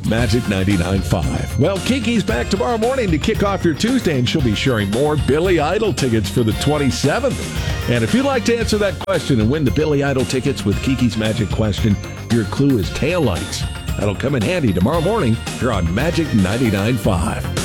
Magic 99.5. Well, Kiki's back tomorrow morning to kick off your Tuesday, and she'll be sharing more Billy Idol tickets for the 27th. And if you'd like to answer that question and win the Billy Idol tickets with Kiki's Magic Question, your clue is taillights. That'll come in handy tomorrow morning here on Magic 99.5.